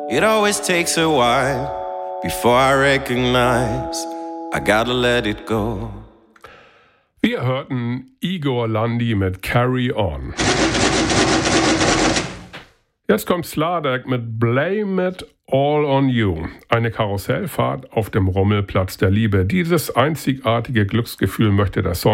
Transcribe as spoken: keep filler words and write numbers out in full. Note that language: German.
It always takes a while before I recognize I gotta let it go. Wir hörten Igor Landi mit Carry On. Jetzt kommt Sladek mit Blame It All on You. Eine Karussellfahrt auf dem Rummelplatz der Liebe. Dieses einzigartige Glücksgefühl möchte der Song